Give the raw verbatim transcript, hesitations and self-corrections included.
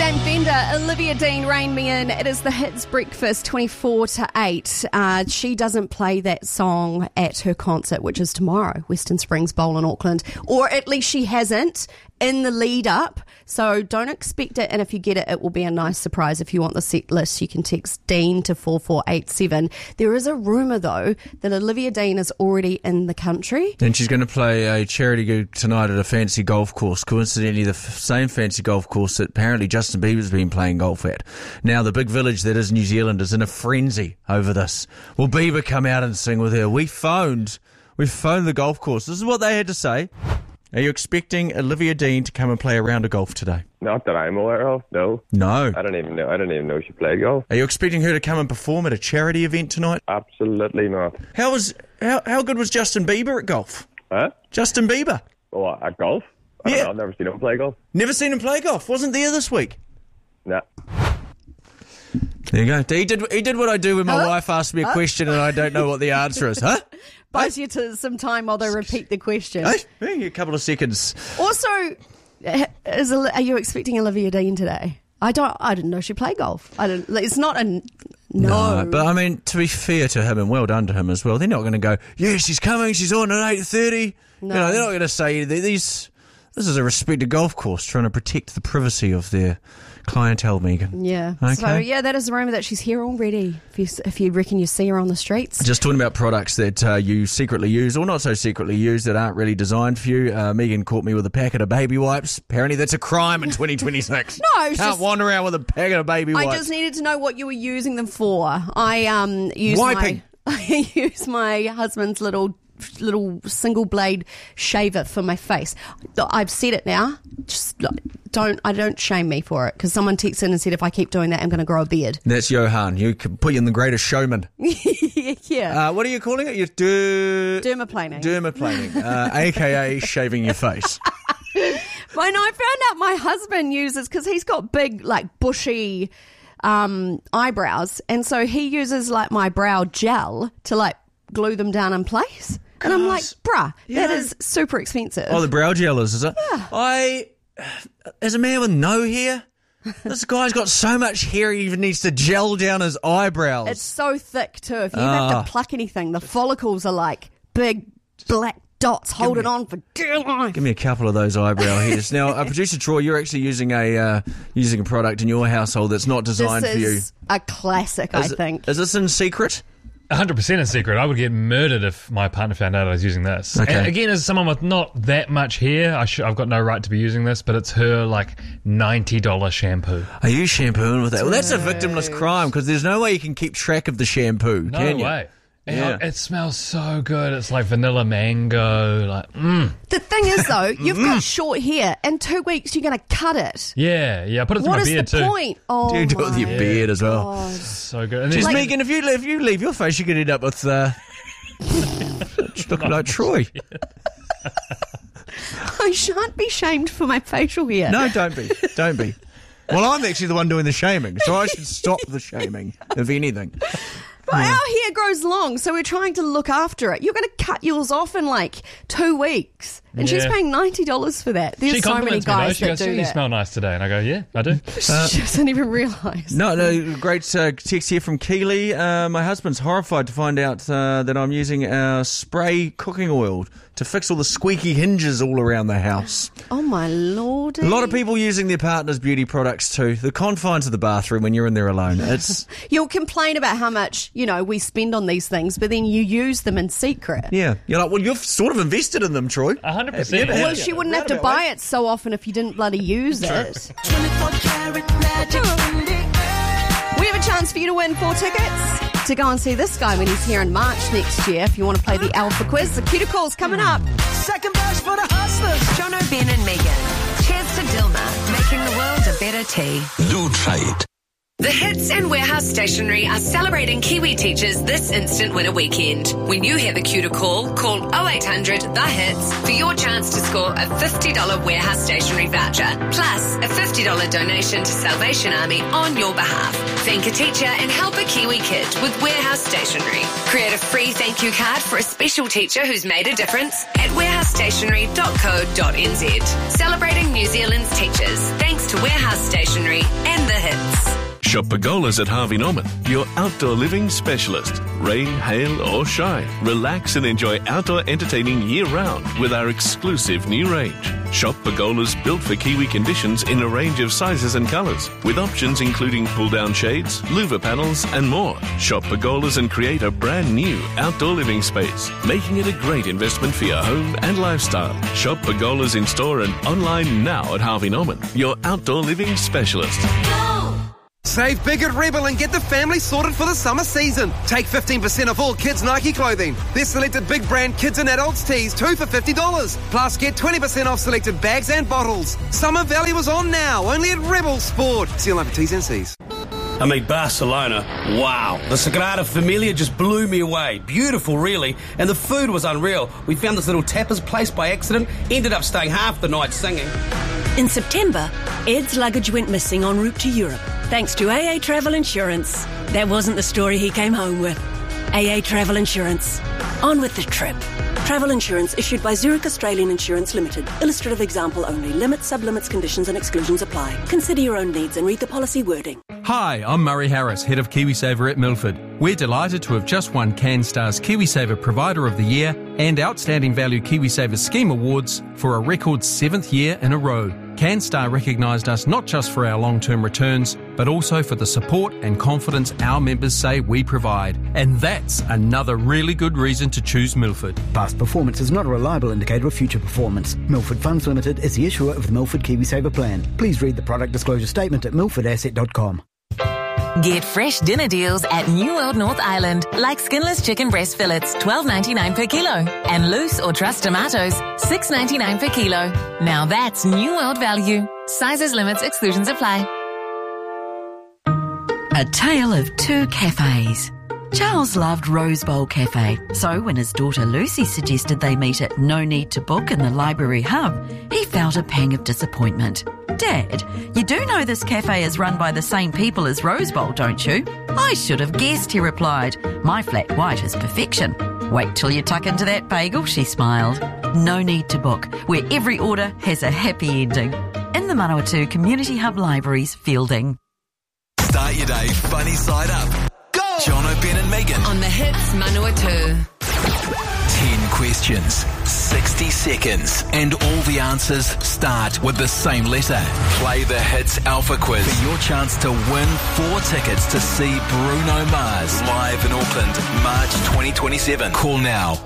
and Bender, Olivia Dean, Rein Me In. It is the Hits Breakfast, twenty-four to eight. Uh, she doesn't play that song at her concert, which is tomorrow, Western Springs Bowl in Auckland. Or at least she hasn't in the lead up. So don't expect it. And if you get it, it will be a nice surprise. If you want the set list, you can text Dean to four four eight seven. There is a rumour, though, that Olivia Dean is already in the country. And she's going to play a charity gig tonight at a fancy golf course. Coincidentally, the f- same fancy golf course that apparently Justin Bieber's been playing golf at. Now, the big village that is New Zealand is in a frenzy over this. Will Bieber come out and sing with her? We phoned. We phoned the golf course. This is what they had to say. Are you expecting Olivia Dean to come and play a round of golf today? Not that I'm aware of, no. No. I don't even know. I don't even know she played golf. Are you expecting her to come and perform at a charity event tonight? Absolutely not. How was how how good was Justin Bieber at golf? Huh? Justin Bieber. Oh, at golf? I don't Yeah. know. I've never seen him play golf. Never seen him play golf. Wasn't there this week. Nah. There you go. He did he did what I do when my Huh? wife asks me a Huh? question and I don't know what the answer is. Huh? Buys you to some time while they repeat the question. Hey, hey, a couple of seconds. Also, is, are you expecting Olivia Dean today? I don't. I didn't know she played golf. I don't. It's not a no. No, but I mean, to be fair to him and well done to him as well, they're not going to go, yeah, she's coming, she's on at eight thirty. No. You know, they're not going to say these. This is a respected golf course trying to protect the privacy of their clientele, Megan. Yeah. Okay. So yeah, that is a rumour that she's here already. If you if you reckon you see her on the streets. Just talking about products that uh, you secretly use or not so secretly use that aren't really designed for you. Uh, Megan caught me with a packet of baby wipes. Apparently that's a crime in twenty twenty-six. No, it's Can't just- wander around with a packet of baby wipes. I just needed to know what you were using them for. I um use Wiping. my I use my husband's little little single blade shaver for my face. I've said it now. Just don't I don't shame me for it because someone texted in and said if I keep doing that I'm going to grow a beard. That's Johan. You can put you in the Greatest Showman. yeah. Uh, what are you calling it? You're der- Dermaplaning. Dermaplaning, uh, a k a shaving your face. Well, no, I found out my husband uses because he's got big like bushy um, eyebrows, and so he uses like my brow gel to like glue them down in place. And I'm like, bruh, Yeah. that is super expensive. Oh, the brow gel is, is it? Yeah. I, as a man with no hair, this guy's got so much hair he even needs to gel down his eyebrows. It's so thick too. If you Ah. have to pluck anything, the follicles are like big black dots holding me- on for dear life. Give me a couple of those eyebrow hairs. Now, uh, producer Troy, you're actually using a uh, using a product in your household that's not designed This for you. is a classic, Is I it- think. Is this in secret? one hundred percent in secret. I would get murdered if my partner found out I was using this. Okay. And again, as someone with not that much hair, I sh- I've got no right to be using this, but it's her, like, ninety dollars shampoo. Are you shampooing with that? Well, that's a victimless crime because there's no way you can keep track of the shampoo, No can you? way. And Yeah. It smells so good. It's like vanilla mango. Like, mm. The thing is, though, you've got short hair. In two weeks, you're going to cut it. Yeah, yeah. I put it through What my is the beard, too. point? Oh, Do you do it with my your beard as well? God. So good. And Just then- Megan, if you if you leave your face, you could end up with uh, looking like Troy. I shan't be shamed for my facial hair. No, don't be, don't be. Well, I'm actually the one doing the shaming, so I should stop the shaming, if anything. But our hair grows long, so we're trying to look after it. You're going to cut yours off in like two weeks. And she's Yeah. paying ninety dollars for that. There's she so many compliments me, though. guys She that goes, do "You that. smell nice today." And I go, yeah, I do. She doesn't even realise. No, no, great uh, text here from Keely. Uh, my husband's horrified to find out uh, that I'm using our spray cooking oil to fix all the squeaky hinges all around the house. Oh, my lordy. A lot of people using their partner's beauty products too. The confines of the bathroom when you're in there alone. It's You'll complain about how much, you know, we spend on these things, but then you use them in secret. yeah. You're like, well, you've sort of invested in them, Troy. one hundred Have you percent. ever Well, had- she wouldn't have to Roundabout buy way. it so often if you didn't bloody use it. twenty-four karat magic in the air. We have a chance for you to win four tickets to go and see this guy when he's here in March next year. If you want to play the Alpha Quiz, the Cuticles coming up. Second verse for the hustlers. Jono, Ben and Megan. Cheers to Dilma, making the world a better tea. Do try it. The Hits and Warehouse Stationery are celebrating Kiwi teachers this instant winter weekend. When you hear the cue to call, call oh eight hundred the hits for your chance to score a fifty dollars Warehouse Stationery voucher, plus a fifty dollars donation to Salvation Army on your behalf. Thank a teacher and help a Kiwi kid with Warehouse Stationery. Create a free thank you card for a special teacher who's made a difference at warehouse stationery dot co dot n z. Celebrating New Zealand's teachers, thanks to Warehouse Stationery and the Hits. Shop Pergolas at Harvey Norman, your outdoor living specialist. Rain, hail or shine, relax and enjoy outdoor entertaining year-round with our exclusive new range. Shop Pergolas built for Kiwi conditions in a range of sizes and colours, with options including pull-down shades, louver panels and more. Shop Pergolas and create a brand new outdoor living space, making it a great investment for your home and lifestyle. Shop Pergolas in store and online now at Harvey Norman, your outdoor living specialist. Save big at Rebel and get the family sorted for the summer season. Take fifteen percent off all kids' Nike clothing. Their selected big brand kids and adults tees, two for fifty dollars. Plus, get twenty percent off selected bags and bottles. Summer value is on now, only at Rebel Sport. See you later, T's and C's. I mean, Barcelona, wow. The Sagrada Familia just blew me away. Beautiful, really. And the food was unreal. We found this little tapas place by accident, ended up staying half the night singing. In September, Ed's luggage went missing en route to Europe, thanks to A A Travel Insurance. That wasn't the story he came home with. A A Travel Insurance. On with the trip. Travel insurance issued by Zurich Australian Insurance Limited. Illustrative example only. Limits, sublimits, conditions and exclusions apply. Consider your own needs and read the policy wording. Hi, I'm Murray Harris, Head of KiwiSaver at Milford. We're delighted to have just won CanStar's KiwiSaver Provider of the Year and Outstanding Value KiwiSaver Scheme Awards for a record seventh year in a row. CanStar recognised us not just for our long-term returns, but also for the support and confidence our members say we provide. And that's another really good reason to choose Milford. Past performance is not a reliable indicator of future performance. Milford Funds Limited is the issuer of the Milford KiwiSaver plan. Please read the product disclosure statement at milford asset dot com. Get fresh dinner deals at New World North Island, like skinless chicken breast fillets, twelve ninety-nine per kilo, and loose or truss tomatoes, six ninety-nine per kilo. Now that's New World value. Sizes, limits, exclusions apply. A tale of two cafes. Charles loved Rose Bowl Cafe, so when his daughter Lucy suggested they meet at No Need to Book in the Library Hub, he felt a pang of disappointment. Dad, you do know this cafe is run by the same people as Rose Bowl, don't you? I should have guessed, he replied. My flat white is perfection. Wait till you tuck into that bagel, she smiled. No Need to Book, where every order has a happy ending. In the Manawatu Community Hub Libraries, Fielding. Start your day funny side up. Go! Jono, Ben and Megan. On the Hits Manawatu. Ten questions, sixty seconds, and all the answers start with the same letter. Play the Hits Alpha Quiz for your chance to win four tickets to see Bruno Mars live in Auckland, March twenty twenty-seven. Call now